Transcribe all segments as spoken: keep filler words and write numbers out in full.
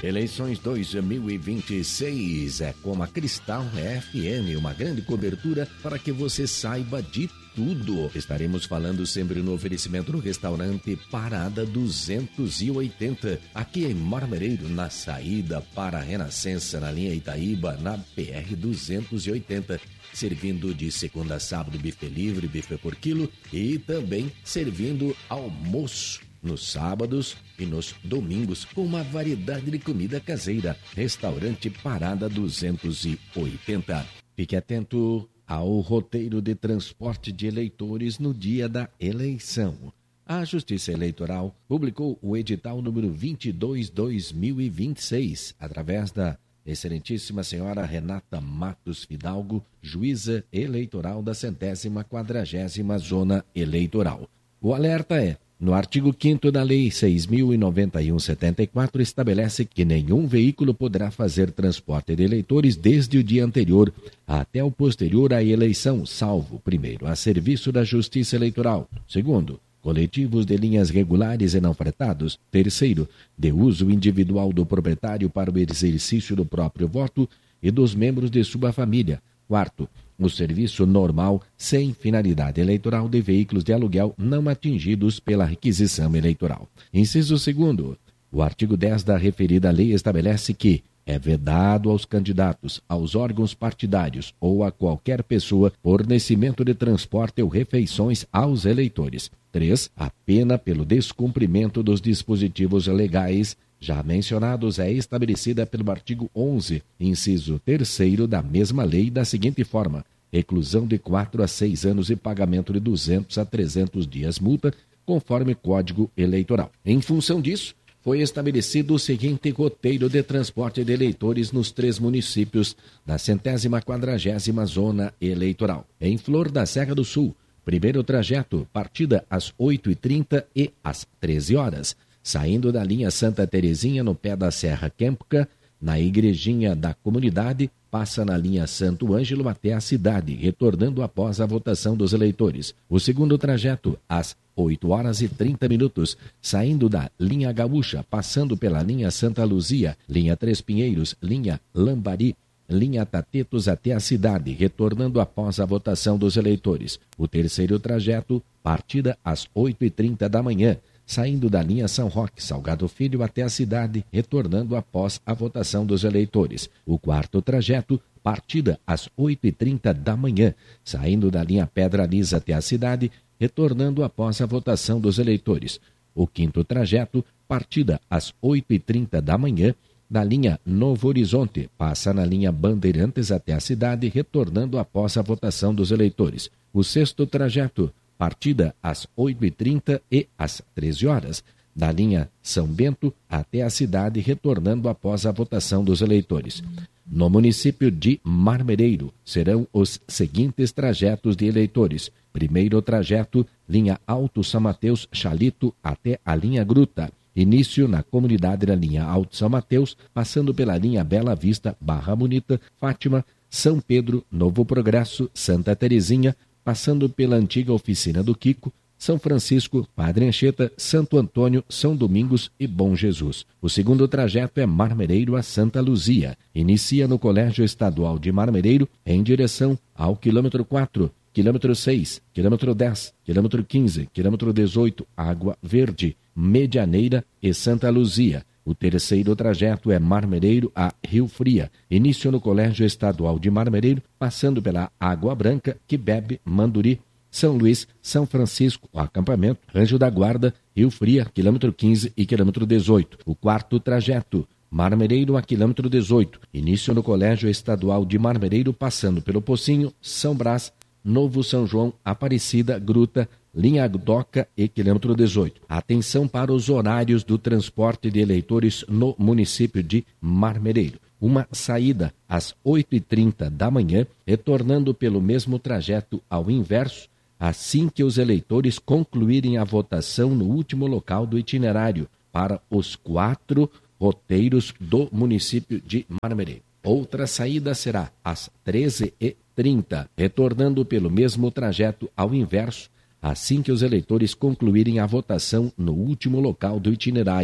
Eleições dois mil e vinte e seis é como a Cristal F M, uma grande cobertura para que você saiba de tudo. Estaremos falando sempre no oferecimento do restaurante Parada duzentos e oitenta, aqui em Marmereiro, na saída para a Renascença, na linha Itaíba, na P R duzentos e oitenta. Servindo de segunda a sábado buffet livre, buffet por quilo e também servindo almoço nos sábados e nos domingos, com uma variedade de comida caseira. Restaurante Parada duzentos e oitenta. Fique atento ao roteiro de transporte de eleitores no dia da eleição. A Justiça Eleitoral publicou o edital número vinte e dois barra dois mil e vinte e seis, através da Excelentíssima Senhora Renata Matos Fidalgo, juíza eleitoral da centésima quadragésima Zona Eleitoral. O alerta é: no artigo quinto da Lei seis mil e noventa e um barra setenta e quatro, estabelece que nenhum veículo poderá fazer transporte de eleitores desde o dia anterior até o posterior à eleição, salvo, primeiro, a serviço da Justiça Eleitoral; segundo, coletivos de linhas regulares e não fretados; terceiro, de uso individual do proprietário para o exercício do próprio voto e dos membros de sua família; quarto, o serviço normal sem finalidade eleitoral de veículos de aluguel não atingidos pela requisição eleitoral. Inciso segundo, o artigo dez da referida lei estabelece que é vedado aos candidatos, aos órgãos partidários ou a qualquer pessoa fornecimento de transporte ou refeições aos eleitores. três. A pena pelo descumprimento dos dispositivos legais já mencionados é estabelecida pelo artigo onze, inciso terceiro da mesma lei, da seguinte forma: reclusão de quatro a seis anos e pagamento de duzentos a trezentos dias multa, conforme Código Eleitoral. Em função disso, foi estabelecido o seguinte roteiro de transporte de eleitores nos três municípios da centésima quadragésima Zona Eleitoral. Em Flor da Serra do Sul, primeiro trajeto, partida às oito e trinta e às treze horas. Saindo da linha Santa Terezinha, no pé da Serra Quêmpica, na Igrejinha da Comunidade, passa na linha Santo Ângelo até a cidade, retornando após a votação dos eleitores. O segundo trajeto, às oito horas e trinta minutos, saindo da linha Gaúcha, passando pela linha Santa Luzia, linha Três Pinheiros, linha Lambari, linha Tatetos até a cidade, retornando após a votação dos eleitores. O terceiro trajeto, partida às oito e trinta da manhã, saindo da linha São Roque, Salgado Filho até a cidade, retornando após a votação dos eleitores. O quarto trajeto, partida às oito e trinta da manhã, saindo da linha Pedra Lisa até a cidade, retornando após a votação dos eleitores. O quinto trajeto, partida às oito e trinta da manhã, da linha Novo Horizonte, passa na linha Bandeirantes até a cidade, retornando após a votação dos eleitores. O sexto trajeto, partida às oito e trinta e às treze horas, da linha São Bento até a cidade, retornando após a votação dos eleitores. No município de Marmereiro, serão os seguintes trajetos de eleitores. Primeiro trajeto, linha Alto São Mateus, Chalito, até a linha Gruta. Início na comunidade da linha Alto São Mateus, passando pela linha Bela Vista, Barra Bonita, Fátima, São Pedro, Novo Progresso, Santa Terezinha, passando pela antiga oficina do Kiko, São Francisco, Padre Anchieta, Santo Antônio, São Domingos e Bom Jesus. O segundo trajeto é Marmereiro a Santa Luzia. Inicia no Colégio Estadual de Marmereiro, em direção ao quilômetro quatro, quilômetro seis, quilômetro dez, quilômetro quinze, quilômetro dezoito, Água Verde, Medianeira e Santa Luzia. O terceiro trajeto é Marmereiro a Rio Fria. Início no Colégio Estadual de Marmereiro, passando pela Água Branca, que bebe Manduri, São Luís, São Francisco, o acampamento, Anjo da Guarda, Rio Fria, quilômetro quinze e quilômetro dezoito. O quarto trajeto, Marmereiro a quilômetro dezoito. Início no Colégio Estadual de Marmereiro, passando pelo Pocinho, São Brás, Novo São João, Aparecida, Gruta, linha Doca e quilômetro dezoito. Atenção para os horários do transporte de eleitores no município de Marmereiro. Uma saída às oito e trinta da manhã, retornando pelo mesmo trajeto ao inverso, assim que os eleitores concluírem a votação no último local do itinerário, para os quatro roteiros do município de Marmereiro. Outra saída será às treze e trinta, retornando pelo mesmo trajeto ao inverso, assim que os eleitores concluírem a votação no último local do itinerário,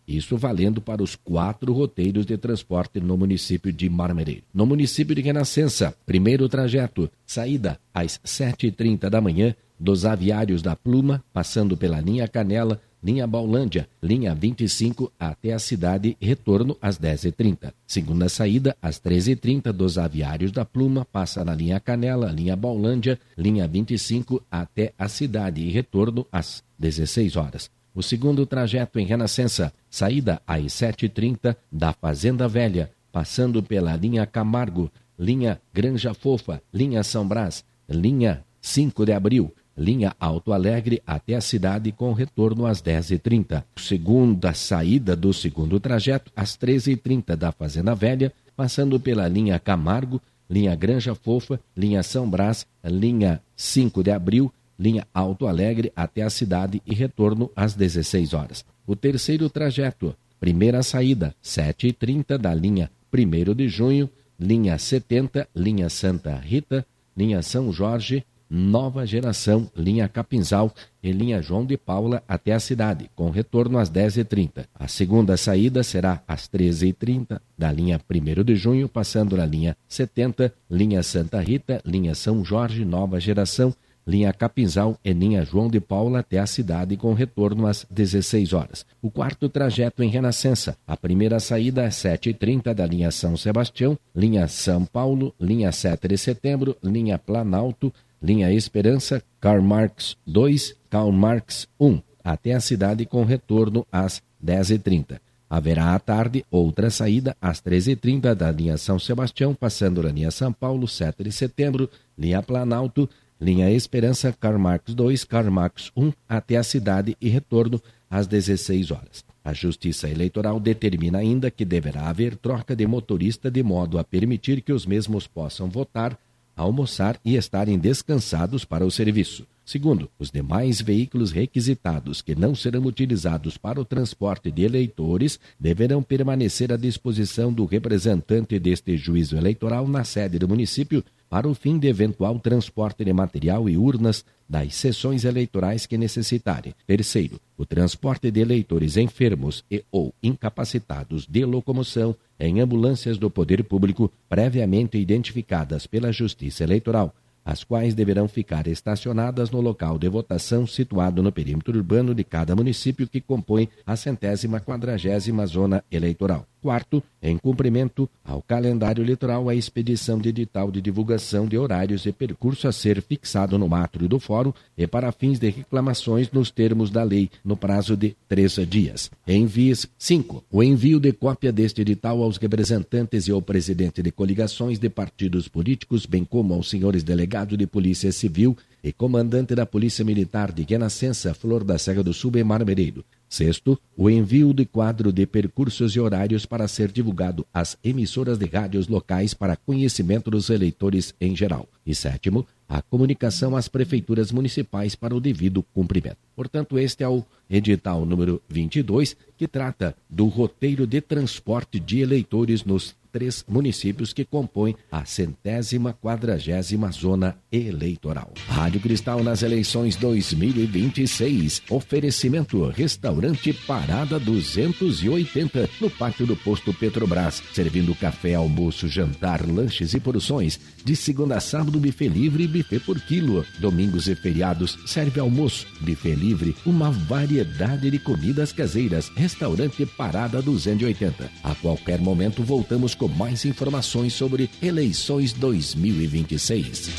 Isso valendo para os quatro roteiros de transporte no município de Marmereiro. No município de Renascença, primeiro trajeto, saída às sete e trinta da manhã dos aviários da Pluma, passando pela linha Canela, linha Baulândia, linha vinte e cinco até a cidade, retorno às dez e trinta. Segunda saída, às treze e trinta dos aviários da Pluma, passa na linha Canela, linha Baulândia, linha vinte e cinco até a cidade e retorno às dezesseis horas. O segundo trajeto em Renascença, saída às sete e trinta da Fazenda Velha, passando pela linha Camargo, linha Granja Fofa, linha São Brás, linha cinco de abril, linha Alto Alegre até a cidade com retorno às dez e trinta. Segunda saída do segundo trajeto, às treze e trinta da Fazenda Velha, passando pela linha Camargo, linha Granja Fofa, linha São Brás, linha cinco de abril, linha Alto Alegre até a cidade e retorno às dezesseis horas. O terceiro trajeto, primeira saída, sete e trinta da linha primeiro de junho, linha setenta, linha Santa Rita, linha São Jorge, Nova Geração, linha Capinzal e linha João de Paula até a cidade, com retorno às dez e trinta. A segunda saída será às treze e trinta da linha primeiro de junho, passando na linha setenta, linha Santa Rita, linha São Jorge, Nova Geração, linha Capinzal e linha João de Paula até a cidade com retorno às dezesseis horas. O quarto trajeto em Renascença. A primeira saída é sete e trinta da linha São Sebastião, linha São Paulo, linha sete de setembro, linha Planalto, linha Esperança, Karl Marx dois, Karl Marx um, até a cidade com retorno às dez e trinta. Haverá à tarde outra saída às treze e trinta da linha São Sebastião, passando na linha São Paulo, sete de setembro, linha Planalto, linha Esperança, Karl Marx dois, Karl Marx um, até a cidade e retorno às dezesseis horas. A Justiça Eleitoral determina ainda que deverá haver troca de motorista de modo a permitir que os mesmos possam votar, almoçar e estarem descansados para o serviço. Segundo, os demais veículos requisitados que não serão utilizados para o transporte de eleitores deverão permanecer à disposição do representante deste juízo eleitoral na sede do município para o fim de eventual transporte de material e urnas das sessões eleitorais que necessitarem. Terceiro, o transporte de eleitores enfermos e ou incapacitados de locomoção em ambulâncias do poder público previamente identificadas pela Justiça Eleitoral, as quais deverão ficar estacionadas no local de votação situado no perímetro urbano de cada município que compõe a centésima quadragésima zona eleitoral. Quarto, em cumprimento ao calendário eleitoral, a expedição de edital de divulgação de horários e percurso a ser fixado no átrio do fórum e para fins de reclamações nos termos da lei, no prazo de três dias. Envies. Cinco. O envio de cópia deste edital aos representantes e ao presidente de coligações de partidos políticos, bem como aos senhores delegados de Polícia Civil e comandante da Polícia Militar de Renascença, Flor da Serra do Sul e Marmereiro. Sexto, o envio de quadro de percursos e horários para ser divulgado às emissoras de rádios locais para conhecimento dos eleitores em geral. E sétimo, a comunicação às prefeituras municipais para o devido cumprimento. Portanto, este é o edital número vinte e dois, que trata do roteiro de transporte de eleitores nos três municípios que compõem a centésima quadragésima zona eleitoral. Rádio Cristal nas eleições dois mil e vinte e seis. Oferecimento Restaurante Parada duzentos e oitenta, no pátio do posto Petrobras, servindo café, almoço, jantar, lanches e porções. De segunda a sábado, buffet livre e buffet por quilo. Domingos e feriados, serve almoço, buffet livre, uma variedade de comidas caseiras. Restaurante Parada duzentos e oitenta. A qualquer momento voltamos com mais informações sobre eleições dois mil e vinte e seis.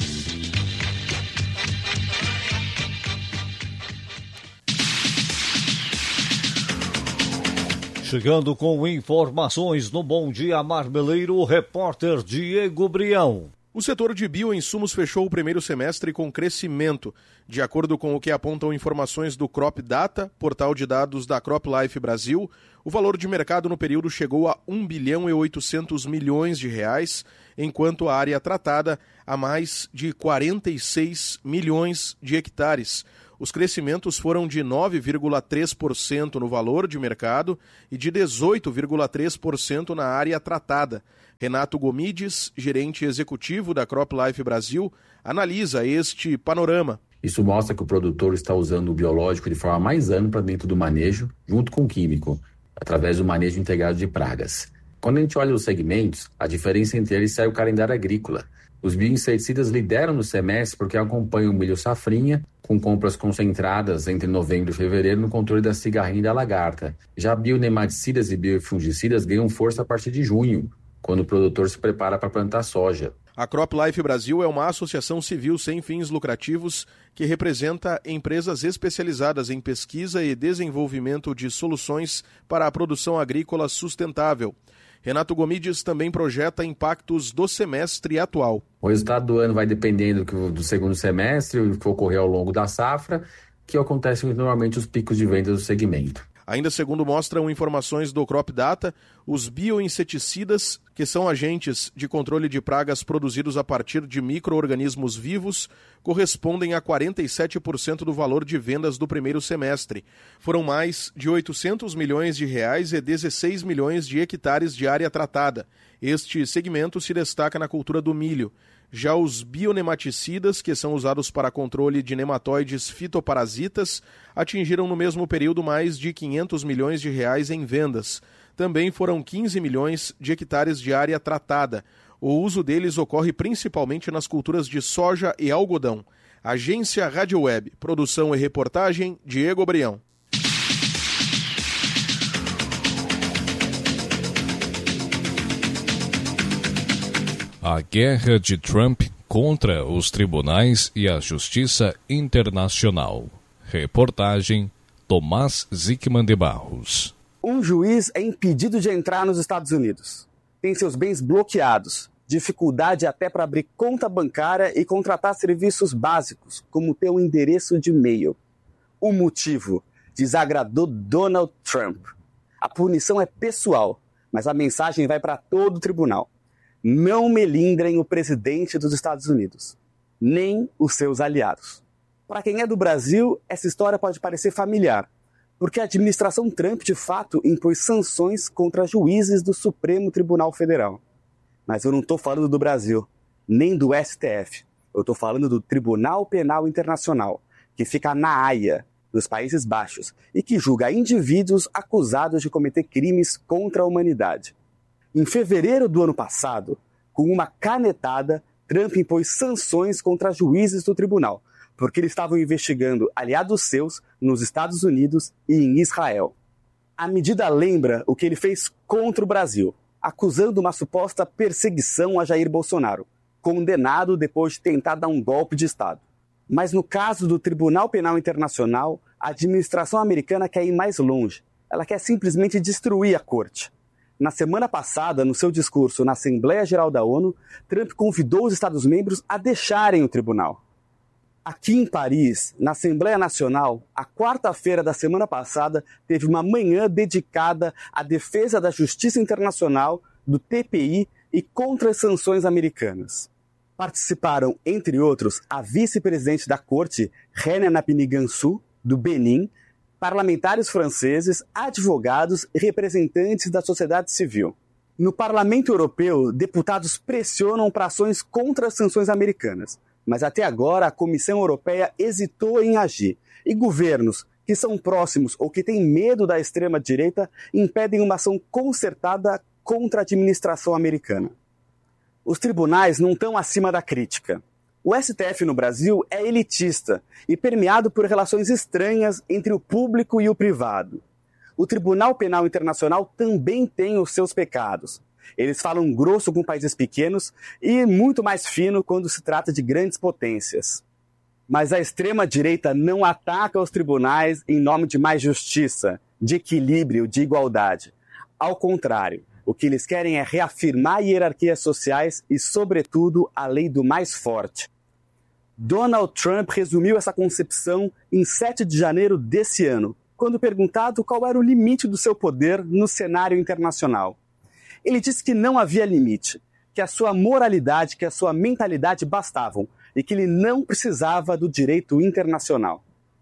Chegando com informações no Bom Dia Marmeleiro, o repórter Diego Brião. O setor de bioinsumos fechou o primeiro semestre com crescimento. De acordo com o que apontam informações do Crop Data, portal de dados da CropLife Brasil, o valor de mercado no período chegou a um bilhão e oitocentos milhões de reais, enquanto a área tratada a mais de quarenta e seis milhões de hectares. Os crescimentos foram de nove vírgula três por cento no valor de mercado e de dezoito vírgula três por cento na área tratada. Renato Gomides, gerente executivo da CropLife Brasil, analisa este panorama. Isso mostra que o produtor está usando o biológico de forma mais ampla dentro do manejo, junto com o químico. através do manejo integrado de pragas. Quando a gente olha os segmentos, a diferença entre eles sai o calendário agrícola. Os bioinseticidas lideram no semestre porque acompanham o milho safrinha, com compras concentradas entre novembro e fevereiro no controle da cigarrinha e da lagarta. Já bionematicidas e biofungicidas ganham força a partir de junho, quando o produtor se prepara para plantar soja. A CropLife Brasil é uma associação civil sem fins lucrativos que representa empresas especializadas em pesquisa e desenvolvimento de soluções para a produção agrícola sustentável. Renato Gomides também projeta impactos do semestre atual. O resultado do ano vai dependendo do segundo semestre, o que ocorrer ao longo da safra, que acontecem normalmente os picos de vendas do segmento. Ainda segundo mostram informações do Crop Data, os bioinseticidas, que são agentes de controle de pragas produzidos a partir de micro-organismos vivos, correspondem a quarenta e sete por cento do valor de vendas do primeiro semestre. Foram mais de oitocentos milhões de reais e dezesseis milhões de hectares de área tratada. Este segmento se destaca na cultura do milho. Já os bionematicidas, que são usados para controle de nematóides fitoparasitas, atingiram no mesmo período mais de quinhentos milhões de reais em vendas. Também foram quinze milhões de hectares de área tratada. O uso deles ocorre principalmente nas culturas de soja e algodão. Agência Rádio Web, produção e reportagem, Diego Brião. A guerra de Trump contra os tribunais e a justiça internacional. Reportagem Tomás Zickman de Barros. Um juiz é impedido de entrar nos Estados Unidos. Tem seus bens bloqueados, dificuldade até para abrir conta bancária e contratar serviços básicos, como ter um endereço de e-mail. O motivo: desagradou Donald Trump. A punição é pessoal, mas a mensagem vai para todo o tribunal. Não melindrem o presidente dos Estados Unidos, nem os seus aliados. Para quem é do Brasil, essa história pode parecer familiar, porque a administração Trump, de fato, impôs sanções contra juízes do Supremo Tribunal Federal. Mas eu não estou falando do Brasil, nem do S T F. Eu estou falando do Tribunal Penal Internacional, que fica na Haia, nos Países Baixos, e que julga indivíduos acusados de cometer crimes contra a humanidade. Em fevereiro do ano passado, com uma canetada, Trump impôs sanções contra juízes do tribunal, porque eles estavam investigando aliados seus nos Estados Unidos e em Israel. A medida lembra o que ele fez contra o Brasil, acusando uma suposta perseguição a Jair Bolsonaro, condenado depois de tentar dar um golpe de Estado. Mas no caso do Tribunal Penal Internacional, a administração americana quer ir mais longe. Ela quer simplesmente destruir a corte. Na semana passada, no seu discurso na Assembleia Geral da ONU, Trump convidou os Estados-membros a deixarem o tribunal. Aqui em Paris, na Assembleia Nacional, a quarta-feira da semana passada teve uma manhã dedicada à defesa da justiça internacional, do T P I e contra as sanções americanas. Participaram, entre outros, a vice-presidente da corte, René Napini-Gansu, do Benin, parlamentares franceses, advogados e representantes da sociedade civil. No Parlamento Europeu, deputados pressionam para ações contra as sanções americanas, mas até agora a Comissão Europeia hesitou em agir, e governos que são próximos ou que têm medo da extrema-direita impedem uma ação concertada contra a administração americana. Os tribunais não estão acima da crítica. O S T F no Brasil é elitista e permeado por relações estranhas entre o público e o privado. O Tribunal Penal Internacional também tem os seus pecados. Eles falam grosso com países pequenos e muito mais fino quando se trata de grandes potências. Mas a extrema-direita não ataca os tribunais em nome de mais justiça, de equilíbrio, de igualdade. Ao contrário, o que eles querem é reafirmar hierarquias sociais e, sobretudo, a lei do mais forte. Donald Trump resumiu essa concepção em sete de janeiro desse ano, quando perguntado qual era o limite do seu poder no cenário internacional. Ele disse que não havia limite, que a sua moralidade, que a sua mentalidade bastavam e que ele não precisava do direito internacional.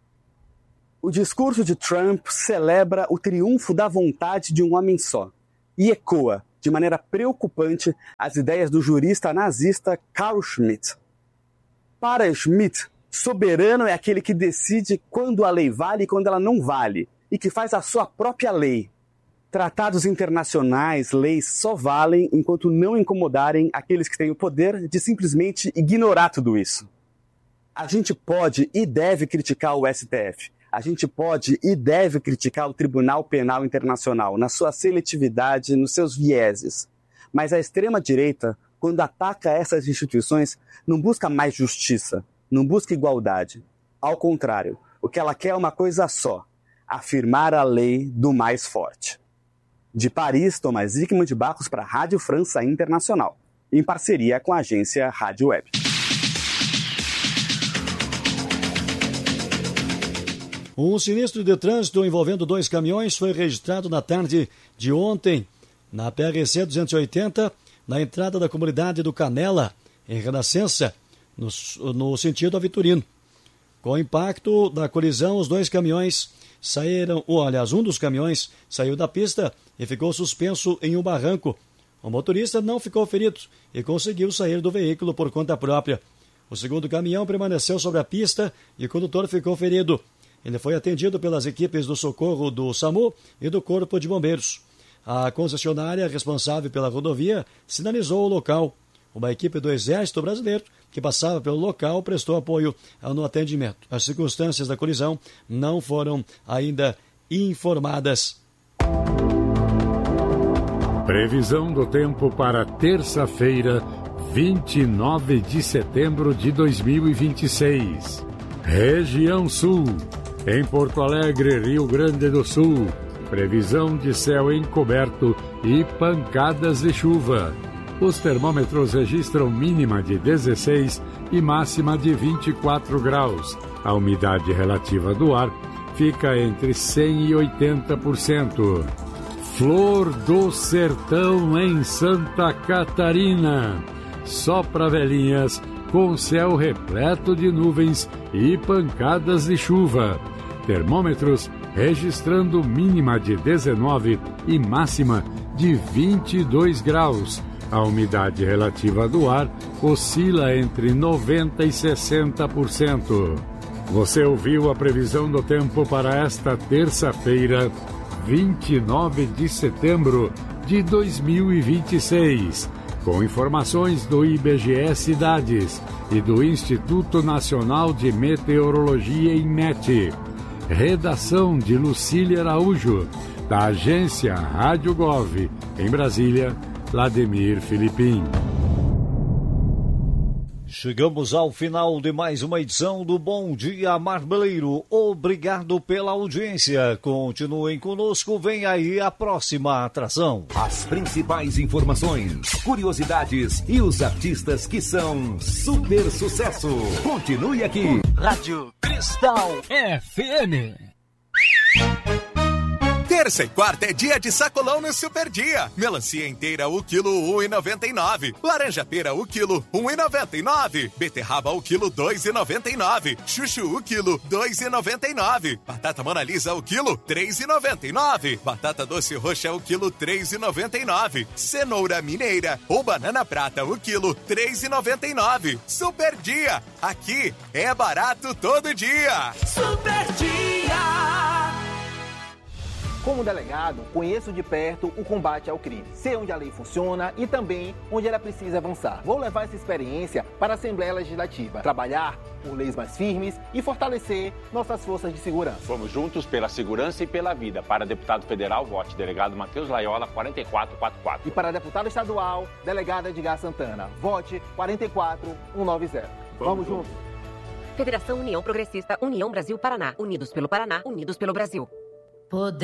O discurso de Trump celebra o triunfo da vontade de um homem só e ecoa, de maneira preocupante, as ideias do jurista nazista Carl Schmitt. Para Schmitt, soberano é aquele que decide quando a lei vale e quando ela não vale, e que faz a sua própria lei. Tratados internacionais, leis só valem enquanto não incomodarem aqueles que têm o poder de simplesmente ignorar tudo isso. A gente pode e deve criticar o S T F. A gente pode e deve criticar o Tribunal Penal Internacional na sua seletividade, nos seus vieses. Mas a extrema-direita, quando ataca essas instituições, não busca mais justiça, não busca igualdade. Ao contrário, o que ela quer é uma coisa só: afirmar a lei do mais forte. De Paris, Tomás Hickman de Barros para a Rádio França Internacional, em parceria com a agência Rádio Web. Um sinistro de trânsito envolvendo dois caminhões foi registrado na tarde de ontem na P R C duzentos e oitenta, na entrada da comunidade do Canela, em Renascença, no, no sentido a Vitorino. Com o impacto da colisão, os dois caminhões saíram, ou aliás, um dos caminhões saiu da pista e ficou suspenso em um barranco. O motorista não ficou ferido e conseguiu sair do veículo por conta própria. O segundo caminhão permaneceu sobre a pista e o condutor ficou ferido. Ele foi atendido pelas equipes do socorro do SAMU e do Corpo de Bombeiros. A concessionária responsável pela rodovia sinalizou o local. Uma equipe do Exército Brasileiro que passava pelo local prestou apoio no atendimento. As circunstâncias da colisão não foram ainda informadas. Previsão do tempo para terça-feira, vinte e nove de setembro de dois mil e vinte e seis. Região Sul. Em Porto Alegre, Rio Grande do Sul, previsão de céu encoberto e pancadas de chuva. Os termômetros registram mínima de dezesseis e máxima de vinte e quatro graus. A umidade relativa do ar fica entre cem e oitenta por cento. Flor do Sertão em Santa Catarina. Só para velhinhas, com céu repleto de nuvens e pancadas de chuva. Termômetros registrando mínima de dezenove e máxima de vinte e dois graus. A umidade relativa do ar oscila entre noventa e sessenta por cento. Você ouviu a previsão do tempo para esta terça-feira, vinte e nove de setembro de dois mil e vinte e seis. Com informações do I B G E Cidades e do Instituto Nacional de Meteorologia, INMET. Redação de Lucília Araújo, da agência Rádio Gov, em Brasília, Vladimir Filipim. Chegamos ao final de mais uma edição do Bom Dia Marmeleiro. Obrigado pela audiência. Continuem conosco, vem aí a próxima atração. As principais informações, curiosidades e os artistas que são super sucesso. Continue aqui. Rádio Cristal F M. Terça e quarta é dia de sacolão no Super Dia. Melancia inteira o quilo um e noventa e nove. Laranja pera o quilo um e noventa e nove. Beterraba o quilo dois e noventa e nove. Chuchu o quilo dois e noventa e nove. Batata Mona Lisa o quilo três e noventa e nove. Batata doce roxa o quilo três e noventa e nove. Cenoura mineira ou banana prata o quilo três e noventa e nove. Super Dia. Aqui é barato todo dia. Super Dia. Como delegado, conheço de perto o combate ao crime. Sei onde a lei funciona e também onde ela precisa avançar. Vou levar essa experiência para a Assembleia Legislativa, trabalhar por leis mais firmes e fortalecer nossas forças de segurança. Vamos juntos pela segurança e pela vida. Para deputado federal, vote delegado Matheus Laiola, quatro quatro quatro quatro. E para deputado estadual, delegado Edgar Santana, vote quatro quatro um nove zero. Vamos, Vamos juntos. Federação União Progressista, União Brasil Paraná. Unidos pelo Paraná, unidos pelo Brasil. Poder